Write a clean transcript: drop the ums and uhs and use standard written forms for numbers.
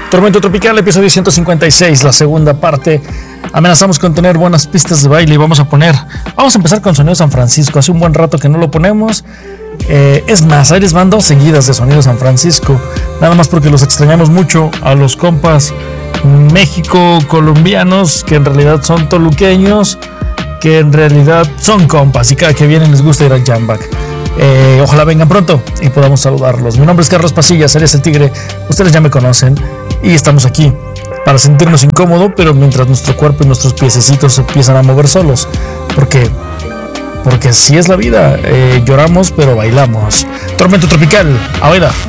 Tormento Tropical, episodio 156, la segunda parte. Amenazamos con tener buenas pistas de baile y vamos a empezar con Sonido San Francisco. Hace un buen rato que no lo ponemos. Es más, ahí les van 2 seguidas de Sonido San Francisco. Nada más porque los extrañamos mucho a los compas México-colombianos, que en realidad son toluqueños, que en realidad son compas y cada que vienen les gusta ir al Jamback. Ojalá vengan pronto y podamos saludarlos. Mi nombre es Carlos Pasillas, eres el Tigre, ustedes ya me conocen y estamos aquí para sentirnos incómodos, pero mientras nuestro cuerpo y nuestros piececitos se empiezan a mover solos, porque así es la vida, lloramos pero bailamos. Tormento Tropical, ahora.